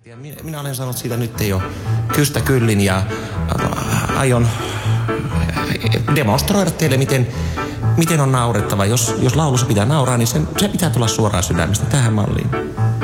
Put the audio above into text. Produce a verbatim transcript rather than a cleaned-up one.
Minä, minä olen sanonut siitä nyt jo kystä kyllin ja aion demonstroida teille, miten, miten on naurettava. Jos, jos laulussa pitää nauraa, niin sen, se pitää tulla suoraan sydämestä tähän malliin.